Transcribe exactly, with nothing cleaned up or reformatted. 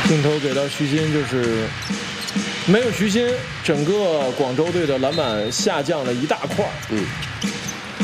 镜头给到徐新，就是没有徐新，整个广州队的篮板下降了一大块。 嗯。